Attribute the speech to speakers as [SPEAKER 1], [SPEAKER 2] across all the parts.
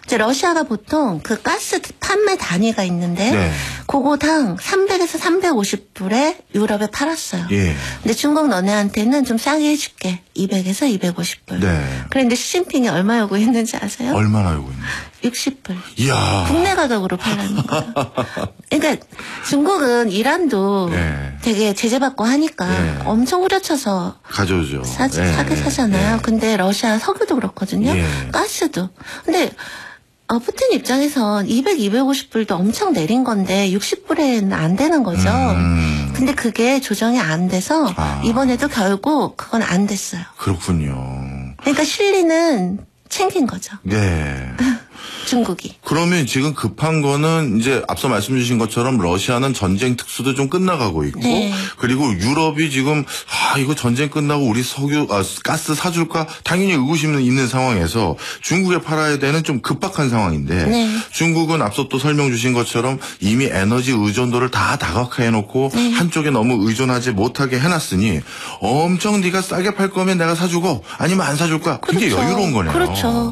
[SPEAKER 1] 이제 러시아가 보통 그 가스 판매 단위가 있는데
[SPEAKER 2] 네.
[SPEAKER 1] 그거당 300에서 350불에 유럽에 팔았어요.
[SPEAKER 2] 예.
[SPEAKER 1] 근데 중국 너네한테는 좀 싸게 해줄게. 200에서 250불.
[SPEAKER 2] 네.
[SPEAKER 1] 그런데 시진핑이 얼마 요구했는지 아세요?
[SPEAKER 2] 얼마나 알고 있나요?
[SPEAKER 1] 60불.
[SPEAKER 2] 이야.
[SPEAKER 1] 국내 가격으로 팔라는 거예요. 그러니까 중국은 이란도
[SPEAKER 2] 네.
[SPEAKER 1] 되게 제재받고 하니까
[SPEAKER 2] 네.
[SPEAKER 1] 엄청 후려쳐서
[SPEAKER 2] 가져오죠.
[SPEAKER 1] 사게 사잖아요. 근데 러시아 석유도 그렇거든요. 가스도. 근데 푸틴 입장에선 200, 250불도 엄청 내린 건데 60불에는 안 되는 거죠. 근데 그게 조정이 안 돼서 이번에도 결국 그건 안 됐어요.
[SPEAKER 2] 그렇군요.
[SPEAKER 1] 그러니까 실리는 챙긴 거죠.
[SPEAKER 2] 네.
[SPEAKER 1] 중국이.
[SPEAKER 2] 그러면 지금 급한 거는 이제 앞서 말씀 주신 것처럼 러시아는 전쟁 특수도 좀 끝나가고 있고
[SPEAKER 1] 네.
[SPEAKER 2] 그리고 유럽이 지금 이거 전쟁 끝나고 우리 가스 사줄까 당연히 의구심은 있는 상황에서 중국에 팔아야 되는 좀 급박한 상황인데
[SPEAKER 1] 네.
[SPEAKER 2] 중국은 앞서 또 설명 주신 것처럼 이미 에너지 의존도를 다 다각화해 놓고
[SPEAKER 1] 네.
[SPEAKER 2] 한쪽에 너무 의존하지 못하게 해놨으니 엄청 네가 싸게 팔 거면 내가 사주고 아니면 안 사줄까 굉장히
[SPEAKER 1] 그렇죠.
[SPEAKER 2] 여유로운 거네요.
[SPEAKER 1] 그렇죠.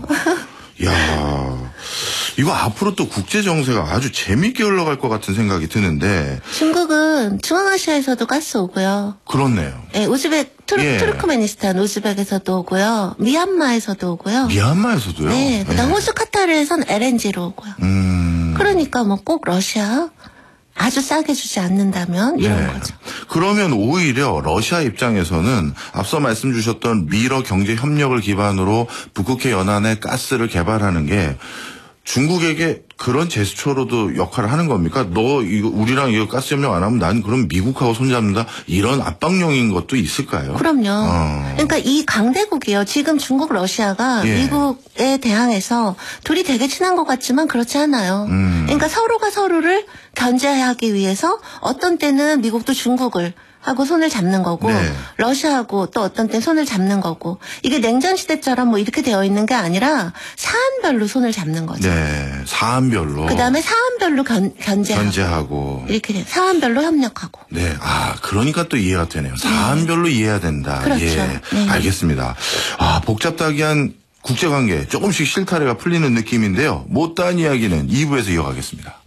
[SPEAKER 2] 야, 이거 앞으로 또 국제 정세가 아주 재밌게 흘러갈 것 같은 생각이 드는데.
[SPEAKER 1] 중국은 중앙아시아에서도 가스 오고요.
[SPEAKER 2] 그렇네요.
[SPEAKER 1] 네, 투르크메니스탄, 우즈벡에서도 오고요. 미얀마에서도 오고요.
[SPEAKER 2] 미얀마에서도요?
[SPEAKER 1] 네, 그다음 호주 카타르에선 LNG로 오고요. 그러니까 뭐 꼭 러시아 아주 싸게 주지 않는다면 이런 거죠.
[SPEAKER 2] 그러면 오히려 러시아 입장에서는 앞서 말씀 주셨던 미러 경제 협력을 기반으로 북극해 연안에 가스를 개발하는 게 중국에게 그런 제스처로도 역할을 하는 겁니까? 너 이거 우리랑 이거 가스 협력 안 하면 난 그럼 미국하고 손잡는다. 이런 압박용인 것도 있을까요?
[SPEAKER 1] 그럼요. 그러니까 이 강대국이요. 지금 중국, 러시아가 미국에 대항해서 둘이 되게 친한 것 같지만 그렇지 않아요. 그러니까 서로가 서로를 견제하기 위해서 어떤 때는 미국도 중국을 하고 손을 잡는 거고 러시아하고 또 어떤 때 손을 잡는 거고 이게 냉전 시대처럼 뭐 이렇게 되어 있는 게 아니라 사안별로 손을 잡는 거죠.
[SPEAKER 2] 네, 사안별로.
[SPEAKER 1] 그다음에 사안별로 견제하고
[SPEAKER 2] 이렇게
[SPEAKER 1] 돼요. 사안별로 협력하고.
[SPEAKER 2] 네, 그러니까 또 이해가 되네요. 사안별로 이해해야 된다.
[SPEAKER 1] 그렇죠.
[SPEAKER 2] 예, 알겠습니다. 복잡다기한 국제관계 조금씩 실타래가 풀리는 느낌인데요. 못다한 이야기는 2부에서 이어가겠습니다.